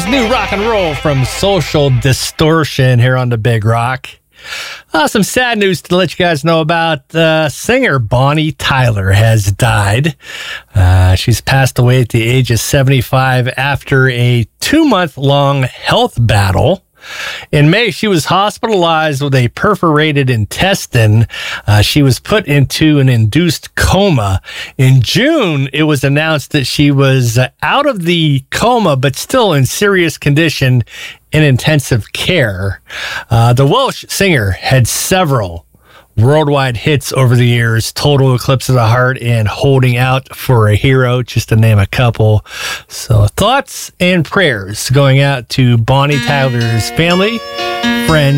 new rock and roll from Social Distortion here on the Big Rock. Some sad news to let you guys know about. Singer Bonnie Tyler has died. She's passed away at the age of 75 after a 2-month-long health battle. In May, she was hospitalized with a perforated intestine. She was put into an induced coma. In June, it was announced that she was out of the coma, but still in serious condition in intensive care. The Welsh singer had several worldwide hits over the years: Total Eclipse of the Heart and Holding Out for a Hero, just to name a couple. So thoughts and prayers going out to Bonnie Tyler's family, friends,